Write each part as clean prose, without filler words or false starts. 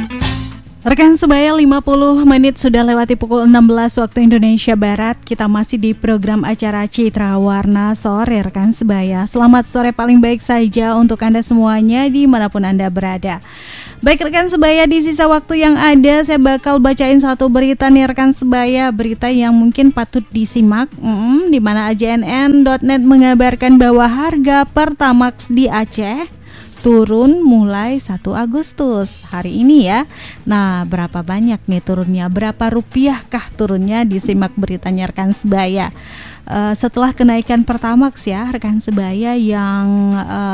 Rekan sebaya, 50 menit sudah lewati pukul 16 waktu Indonesia Barat. Kita masih di program acara Citra Warna Sore rekan sebaya. Selamat sore paling baik saja untuk Anda semuanya dimanapun Anda berada. Baik rekan sebaya, di sisa waktu yang ada saya bakal bacain satu berita nih rekan sebaya. Berita yang mungkin patut disimak, di mana AJNN.net mengabarkan bahwa harga Pertamax di Aceh turun mulai 1 Agustus hari ini ya. Nah, berapa banyak nih turunnya? Berapa rupiahkah turunnya? Disimak beritanya rekan sebaya. Setelah kenaikan Pertamax ya rekan sebaya yang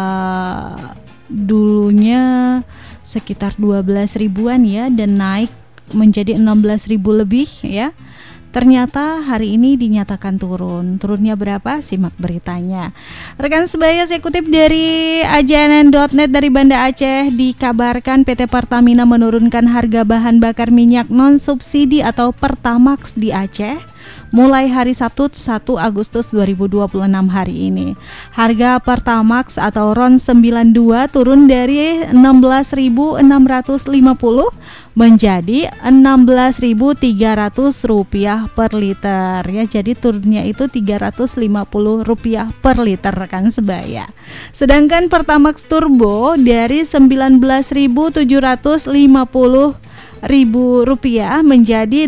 dulunya sekitar 12 ribuan ya dan naik menjadi 16 ribu lebih ya. Ternyata hari ini dinyatakan turun. Turunnya berapa? Simak beritanya. Rekan sebaya, saya kutip dari AJNN.net dari Banda Aceh, dikabarkan PT Pertamina menurunkan harga bahan bakar minyak non-subsidi atau Pertamax di Aceh mulai hari Sabtu 1 Agustus 2026 hari ini. Harga Pertamax atau RON 92 turun dari 16.650 menjadi 16.300 rupiah per liter ya. Jadi turunnya itu 350 rupiah per liter rekan sebaya. Sedangkan Pertamax Turbo dari 19.750 rupiah menjadi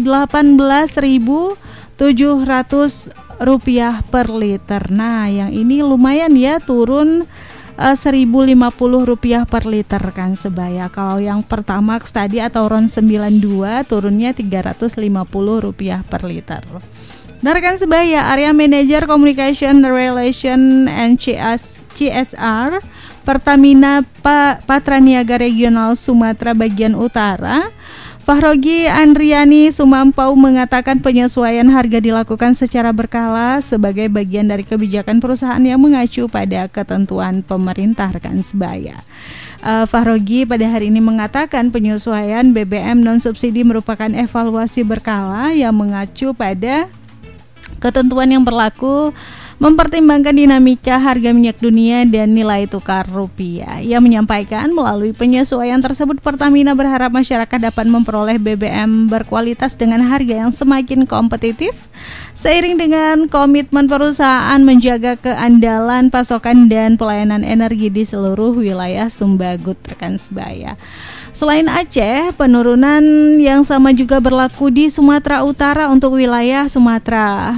18.700 rupiah per liter. Nah, yang ini lumayan ya, turun 1.050 rupiah per liter kan sebaya. Kalau yang Pertamax tadi atau RON 92 turunnya 350 rupiah per liter. Nah rekan sebaya, Area Manager Communication Relation and CSR Pertamina Patraniaga Regional Sumatera Bagian Utara, Fahrogi Andriani Sumampau mengatakan penyesuaian harga dilakukan secara berkala sebagai bagian dari kebijakan perusahaan yang mengacu pada ketentuan pemerintah rekan sebaya. Fahrogi pada hari ini mengatakan penyesuaian BBM non-subsidi merupakan evaluasi berkala yang mengacu pada ketentuan yang berlaku, mempertimbangkan dinamika harga minyak dunia dan nilai tukar rupiah. Ia menyampaikan melalui penyesuaian tersebut Pertamina berharap masyarakat dapat memperoleh BBM berkualitas dengan harga yang semakin kompetitif seiring dengan komitmen perusahaan menjaga keandalan pasokan dan pelayanan energi di seluruh wilayah Sumbagut rekan sebaya. Selain Aceh, penurunan yang sama juga berlaku di Sumatera Utara untuk wilayah Sumatera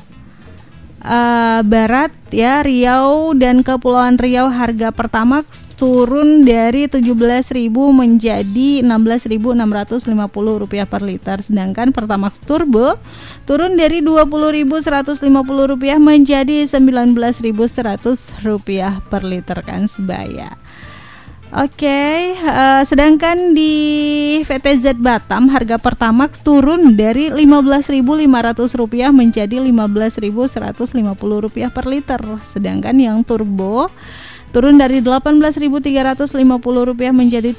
Barat ya, Riau dan Kepulauan Riau. Harga Pertamax turun dari 17.000 menjadi 16.650 rupiah per liter, sedangkan Pertamax Turbo turun dari 20.150 rupiah menjadi 19.100 rupiah per liter kan sebaya. Oke, sedangkan di VTZ Batam harga Pertamax turun dari Rp15.500 menjadi Rp15.150 per liter. Sedangkan yang turbo turun dari Rp18.350 menjadi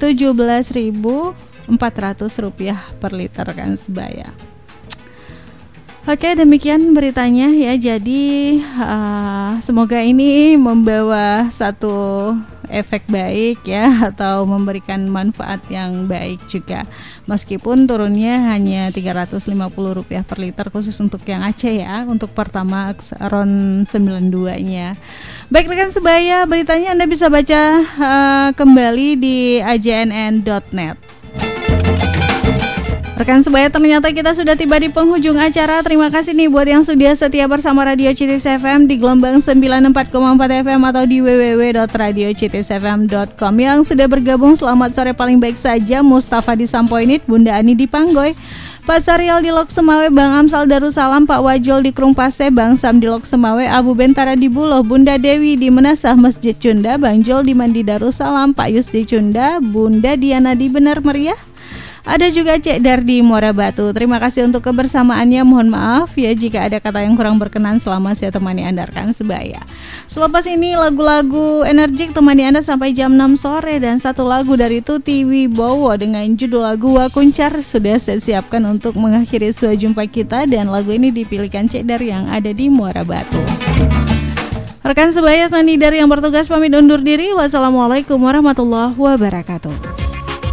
Rp17.400 per liter kan sebaya. Oke, demikian beritanya ya. Jadi semoga ini membawa satu efek baik ya, atau memberikan manfaat yang baik juga. Meskipun turunnya hanya Rp350 per liter khusus untuk yang Aceh ya, untuk Pertamax RON 92-nya. Baik rekan sebaya, beritanya Anda bisa baca kembali di ajnn.net. Rekan sebaya, ternyata kita sudah tiba di penghujung acara. Terima kasih nih buat yang sudah setia bersama Radio Citis FM di gelombang 94,4 FM atau di www.radiocitisfm.com. Yang sudah bergabung, selamat sore paling baik saja. Mustafa di Sampoinit, Bunda Ani di Panggoy, Pak Sarial di Lok Semawe, Bang Amsal Darussalam, Pak Wajol di Krungpase, Bang Sam di Lok Semawe, Abu Bentara di Buloh, Bunda Dewi di Menasah Masjid Cunda, Bang Jol di Mandi Darussalam, Pak Yus di Cunda, Bunda Diana di Benar Meriah. Ada juga Cek Dar di Muara Batu. Terima kasih untuk kebersamaannya. Mohon maaf ya jika ada kata yang kurang berkenan selama saya temani Anda rekan sebaya. Selepas ini lagu-lagu energik temani Anda sampai jam 6 sore. Dan satu lagu dari Tuti Wibowo dengan judul lagu Wakuncar sudah saya siapkan untuk mengakhiri suara jumpa kita. Dan lagu ini dipilihkan Cek Dar yang ada di Muara Batu. Rekan sebaya, Sani dari yang bertugas pamit undur diri. Wassalamualaikum warahmatullahi wabarakatuh.